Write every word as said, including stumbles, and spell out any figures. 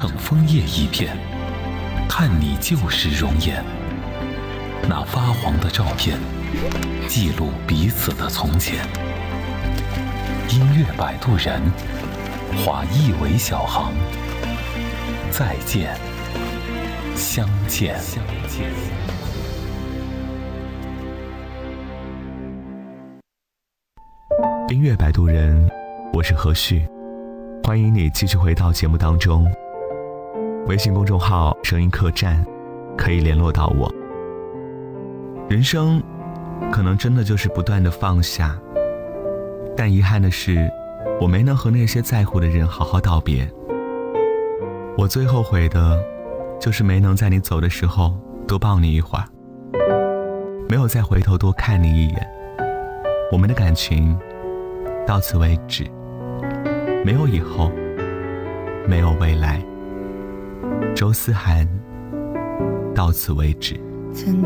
成枫叶一片，看你旧时容颜。那发黄的照片，记录彼此的从前。音乐摆渡人，划一尾小航。再见，相见，相见。 音乐摆渡人，我是何旭，欢迎你继续回到节目当中。微信公众号声音客栈可以联络到我。人生可能真的就是不断的放下，但遗憾的是我没能和那些在乎的人好好道别。我最后悔的就是没能在你走的时候多抱你一会儿，没有再回头多看你一眼。我们的感情到此为止，没有以后，没有未来。周思涵，到此为止。 曾